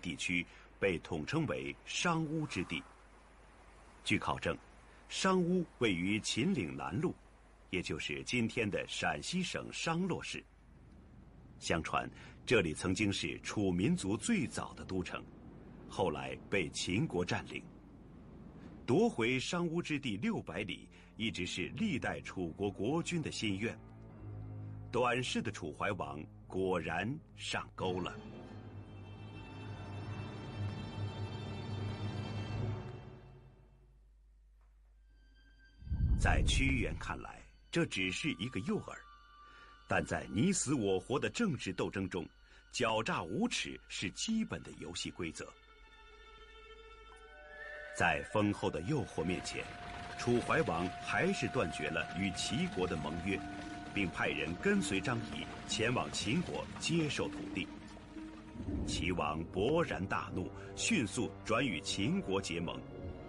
地区被统称为商巫之地。据考证，商巫位于秦岭南麓，也就是今天的陕西省商洛市。相传这里曾经是楚民族最早的都城，后来被秦国占领。夺回商巫之地600里，一直是历代楚国国君的心愿。短视的楚怀王果然上钩了。在屈原看来，这只是一个诱饵，但在你死我活的政治斗争中，狡诈无耻是基本的游戏规则。在丰厚的诱惑面前，楚怀王还是断绝了与齐国的盟约，并派人跟随张仪前往秦国接受土地。齐王勃然大怒，迅速转与秦国结盟。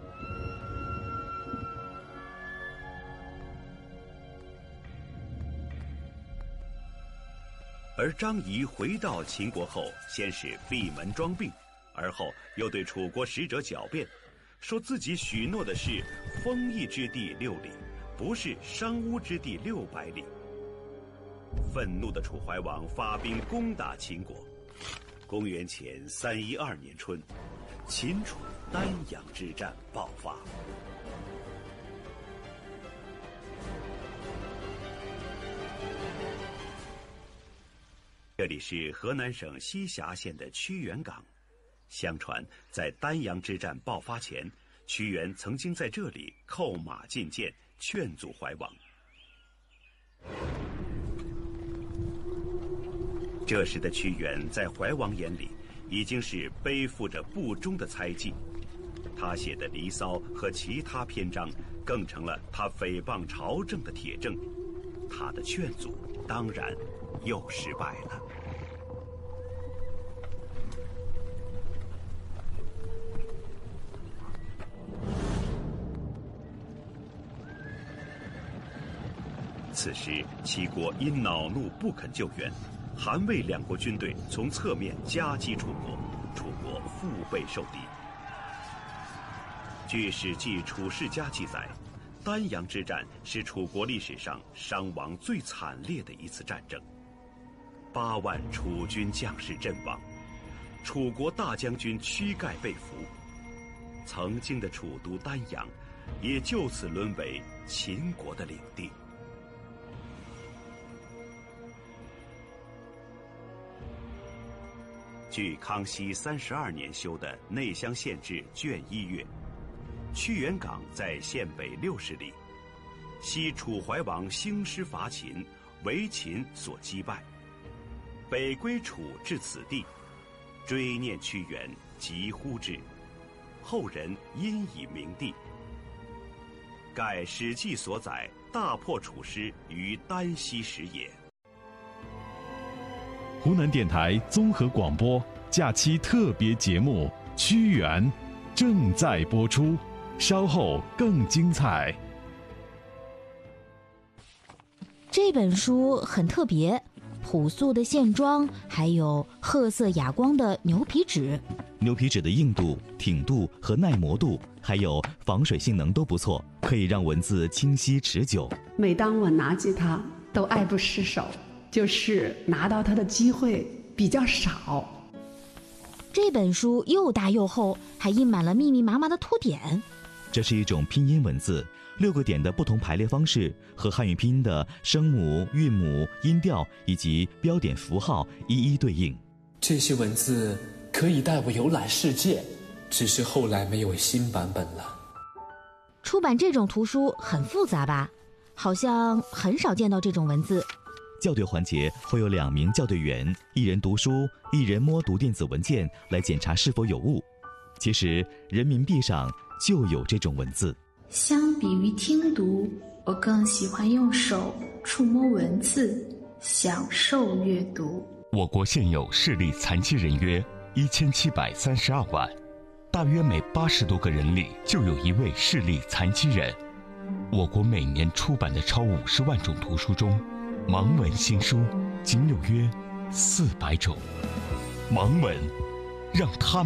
而张仪回到秦国后，先是闭门装病，而后又对楚国使者狡辩，说自己许诺的是丰邑之地6里，不是商巫之地600里。愤怒的楚怀王发兵攻打秦国。公元前312年春，秦楚丹阳之战爆发。这里是河南省西峡县的屈原港。相传，在丹阳之战爆发前，屈原曾经在这里扣马进谏，劝阻怀王。这时的屈原在怀王眼里已经是背负着不忠的猜忌，他写的《离骚》和其他篇章更成了他诽谤朝政的铁证。他的劝阻当然又失败了。此时齐国因恼怒不肯救援，韩魏两国军队从侧面夹击楚国，楚国腹背受敌。据《史记·楚世家》记载，丹阳之战是楚国历史上伤亡最惨烈的一次战争，8万楚军将士阵亡，楚国大将军屈盖被俘，曾经的楚都丹阳也就此沦为秦国的领地。据康熙32年修的《内乡县志》卷1阅，屈原港在县北60里，昔楚怀王兴师伐秦，为秦所击败，北归楚至此地，追念屈原，疾呼之，后人因以明地。盖《史记》所载大破楚师于丹溪时也。 湖南电台综合广播假期特别节目《屈原》正在播出，稍后更精彩。 这本书很特别，朴素的线装，还有褐色哑光的牛皮纸。 牛皮纸的硬度、挺度和耐磨度，还有防水性能都不错，可以让文字清晰持久。 每当我拿起它，都爱不释手，就是拿到它的机会比较少。 这本书又大又厚，还印满了密密麻麻的图点。 这是一种拼音文字，6个点的不同排列方式和汉语拼音的声母、韵母、音调以及标点符号一一对应。 这些文字可以带我游览世界，只是后来没有新版本了。 出版这种图书很复杂吧？好像很少见到这种文字。 校对环节会有2名校对员，一人读书，一人摸读电子文件来检查是否有误。其实人民币上就有这种文字。 相比于听读，我更喜欢用手触摸文字，享受阅读。 我国现有视力残疾人约1732万，大约每80多个人里就有一位视力残疾人。我国每年出版的超50万种图书中，盲文新书仅有约400种。盲文让他们